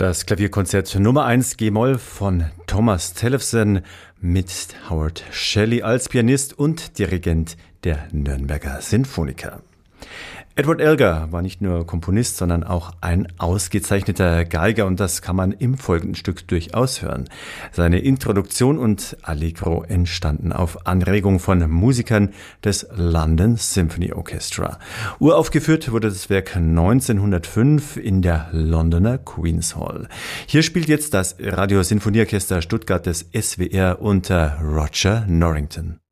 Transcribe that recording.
Das Klavierkonzert Nummer 1 G-Moll von Thomas Tellefsen mit Howard Shelley als Pianist und Dirigent der Nürnberger Sinfoniker. Edward Elgar war nicht nur Komponist, sondern auch ein ausgezeichneter Geiger und das kann man im folgenden Stück durchaus hören. Seine Introduktion und Allegro entstanden auf Anregung von Musikern des London Symphony Orchestra. Uraufgeführt wurde das Werk 1905 in der Londoner Queen's Hall. Hier spielt jetzt das Radiosinfonieorchester Stuttgart des SWR unter Roger Norrington.